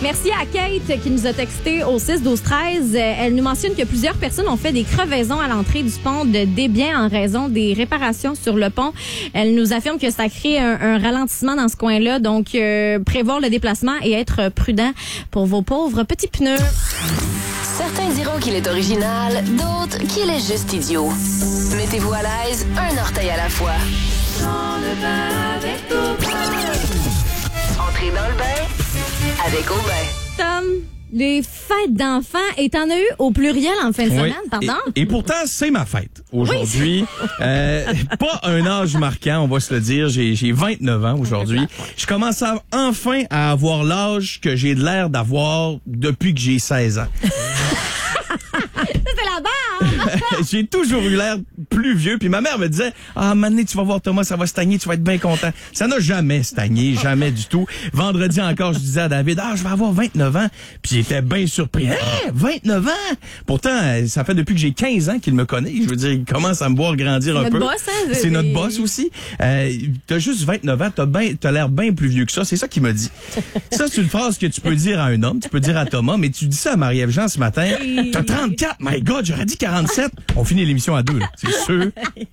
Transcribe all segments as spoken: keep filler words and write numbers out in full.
Merci à Kate qui nous a texté au six douze treize. Elle nous mentionne que plusieurs personnes ont fait des crevaisons à l'entrée du pont de Desbiens en raison des réparations sur le pont. Elle nous affirme que ça crée un, un ralentissement dans ce coin-là. Donc, euh, prévoir le déplacement et être prudent pour vos pauvres petits pneus. Certains diront qu'il est original, d'autres qu'il est juste idiot. Mettez-vous à l'aise, un orteil à la fois. Dans le bain avec Aubin. Entrez dans le bain avec Aubin. Tom, les fêtes d'enfants, et t'en as eu au pluriel en fin de semaine, oui. pardon? Et, et pourtant, c'est ma fête aujourd'hui. Oui. euh, pas un âge marquant, on va se le dire. J'ai, j'ai vingt-neuf ans aujourd'hui. Je commence à, enfin à avoir l'âge que j'ai de l'air d'avoir depuis que j'ai seize ans. C'est la barre! J'ai toujours eu l'air plus vieux. Puis ma mère me disait, ah, maintenant, tu vas voir Thomas, ça va stagner, tu vas être bien content. Ça n'a jamais stagné, jamais du tout. Vendredi encore, je disais à David, ah, je vais avoir vingt-neuf ans. Puis il était bien surpris. Hein, vingt-neuf ans? Pourtant, ça fait depuis que j'ai quinze ans qu'il me connaît. Je veux dire, il commence à me voir grandir un notre peu. Boss, hein, c'est notre boss aussi. Euh, t'as juste vingt-neuf ans, t'as, ben, t'as l'air bien plus vieux que ça. C'est ça qu'il m'a dit. Ça, c'est une phrase que tu peux dire à un homme, tu peux dire à Thomas, mais tu dis ça à Marie-Ève Jean ce matin. T'as trente-quatre, my God, j'aurais dit quarante-sept. On finit l'émission à deux, là. C'est sûr.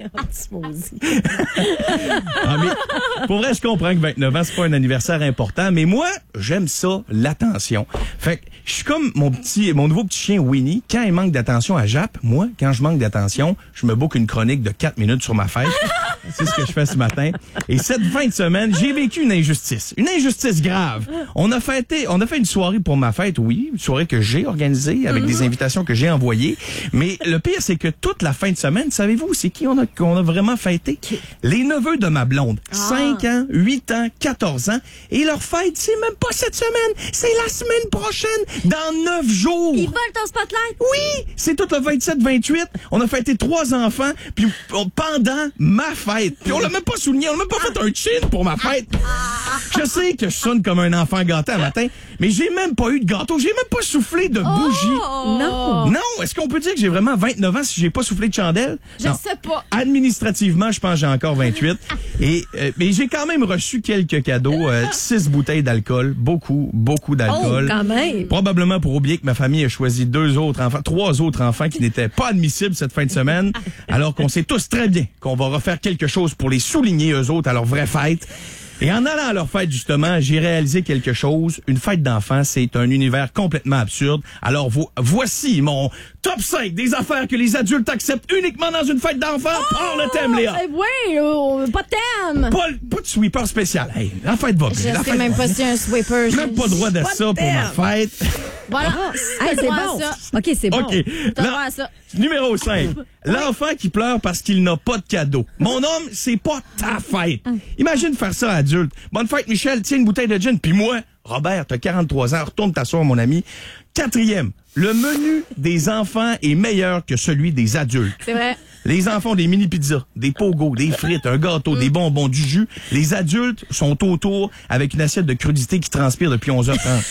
Ah, mais pour vrai, je comprends que vingt-neuf ans, c'est pas un anniversaire important, mais moi, j'aime ça, l'attention. Fait que je suis comme mon petit, mon nouveau petit chien Winnie. Quand il manque d'attention à Jap, moi, quand je manque d'attention, je me book une chronique de quatre minutes sur ma fête. C'est ce que je fais ce matin. Et cette fin de semaine, j'ai vécu une injustice. Une injustice grave. On a fêté, on a fait une soirée pour ma fête, oui. Une soirée que j'ai organisée avec des invitations que j'ai envoyées. Mais le pire, c'est que toute la fin de semaine, savez-vous, c'est qui on a, qu'on a vraiment fêté? Les neveux de ma blonde. Ah. cinq ans, huit ans, quatorze ans. Et leur fête, c'est même pas cette semaine. C'est la semaine prochaine. Dans neuf jours. Ils volent ton spotlight? Oui! C'est tout le vingt-sept vingt-huit. On a fêté trois enfants, puis on, pendant ma fête. Puis on l'a même pas souligné, on n'a même pas fait un chin pour ma fête. Je sais que je sonne comme un enfant gâté un matin, mais j'ai même pas eu de gâteau, j'ai même pas soufflé de bougie. Oh! Non! Non! Est-ce qu'on peut dire que j'ai vraiment vingt-neuf ans si j'ai pas soufflé de chandelle? Je non. sais pas. Administrativement, je pense que j'ai encore vingt-huit. Et euh, mais j'ai quand même reçu quelques cadeaux, euh, six bouteilles d'alcool, beaucoup, beaucoup d'alcool. Oh, quand même. Probablement pour oublier que ma famille a choisi deux autres enfants, trois autres enfants qui n'étaient pas admissibles cette fin de semaine, alors qu'on sait tous très bien qu'on va refaire quelque chose pour les souligner eux autres à leur vraie fête. Et en allant à leur fête, justement, j'ai réalisé quelque chose. Une fête d'enfants, c'est un univers complètement absurde. Alors, vo- voici mon top cinq des affaires que les adultes acceptent uniquement dans une fête d'enfants. Oh, par le thème, Léa. Eh oui, oh, pas de thème. Pas, pas de sweeper spécial. Hey, la fête va bien. Je la sais fête même va pas bien. si un sweeper. J'ai même pas droit de pas ça de pour ma fête. Voilà. Ah, hey, c'est droit bon. à ça. OK, c'est bon. OK. T'as Là, droit à ça. numéro cinq. L'enfant qui pleure parce qu'il n'a pas de cadeau. Mon homme, c'est pas ta fête. Imagine faire ça adulte. Bonne fête, Michel. Tiens une bouteille de gin. Puis moi, Robert, t'as quarante-trois ans. Retourne t'asseoir, mon ami. Quatrième. Le menu des enfants est meilleur que celui des adultes. C'est vrai. Les enfants ont des mini-pizzas, des pogos, des frites, un gâteau, des bonbons, du jus. Les adultes sont autour avec une assiette de crudité qui transpire depuis onze heures trente.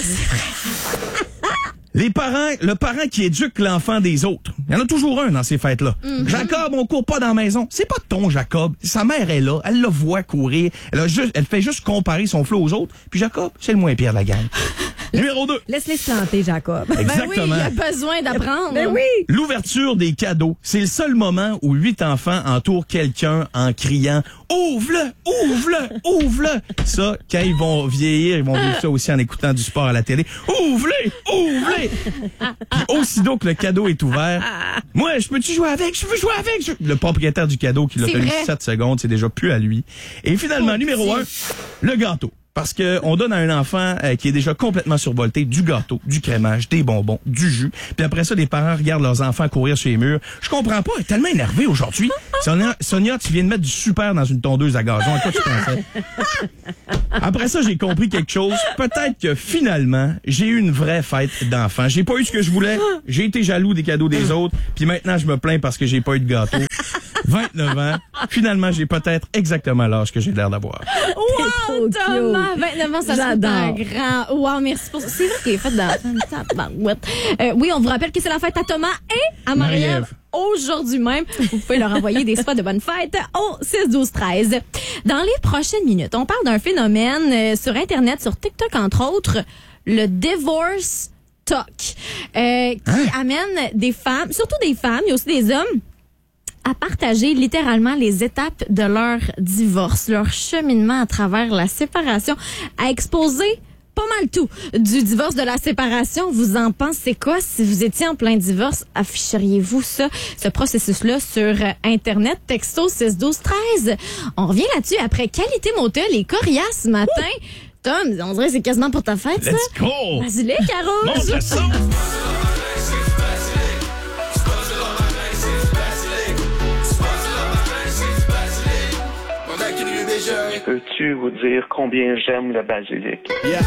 Les parents, le parent qui éduque l'enfant des autres. Il y en a toujours un dans ces fêtes-là. Mm-hmm. Jacob, on court pas dans la maison. C'est pas ton Jacob. Sa mère est là. Elle le voit courir. Elle, a juste, elle fait juste comparer son flot aux autres. Puis Jacob, c'est le moins pire de la gang. Numéro deux. Laisse-les se planter, Jacob. Exactement. Ben oui, il a besoin d'apprendre. Ben oui. L'ouverture des cadeaux. C'est le seul moment où huit enfants entourent quelqu'un en criant « Ouvre-le! Ouvre-le! Ouvre-le! » Ça, quand ils vont vieillir, ils vont vivre ça aussi en écoutant du sport à la télé. « Ouvre-le! Ouvre-le! » Puis aussitôt que le cadeau est ouvert, « Moi, je peux-tu jouer avec? Je veux jouer avec! » Je... Le propriétaire du cadeau qui l'a C'est tenu vrai. sept secondes, c'est déjà plus à lui. Et finalement, Oh, numéro un, le gâteau. Parce que on donne à un enfant euh, qui est déjà complètement survolté du gâteau, du crémage, des bonbons, du jus. Puis après ça, les parents regardent leurs enfants courir sur les murs. Je comprends pas, elle est tellement énervée aujourd'hui. Sonia, Sonia, tu viens de mettre du super dans une tondeuse à gazon. À quoi tu pensais? Après ça, j'ai compris quelque chose. Peut-être que finalement, j'ai eu une vraie fête d'enfant. J'ai pas eu ce que je voulais. J'ai été jaloux des cadeaux des autres. Puis maintenant, je me plains parce que j'ai pas eu de gâteau. vingt-neuf ans. Finalement, j'ai peut-être exactement l'âge que j'ai l'air d'avoir. Wow, Thomas! vingt-neuf ans, ça serait un J'adore. grand. Wow, merci pour ça. C'est vrai qu'il est fait d'enfant. Tabarouette. Euh, oui, on vous rappelle que c'est la fête à Thomas et à Marie-Ève. Marie-Ève. Aujourd'hui même, vous pouvez leur envoyer des spots de bonne fête au six douze treize. Dans les prochaines minutes, on parle d'un phénomène euh, sur Internet, sur TikTok entre autres, le Divorce Talk, euh, qui hein? amène des femmes, surtout des femmes, il y a aussi des hommes, à partager littéralement les étapes de leur divorce, leur cheminement à travers la séparation, à exposer pas mal tout du divorce, de la séparation. Vous en pensez quoi? Si vous étiez en plein divorce, afficheriez-vous ça, ce processus-là sur Internet? Texto six douze treize. On revient là-dessus après Qualité Motel et Corias ce matin. Ouh! Tom, on dirait que c'est quasiment pour ta fête, ça. Let's go! Vas-y, les Caro! Monte le son! Peux-tu vous dire combien j'aime le basilic? Yeah.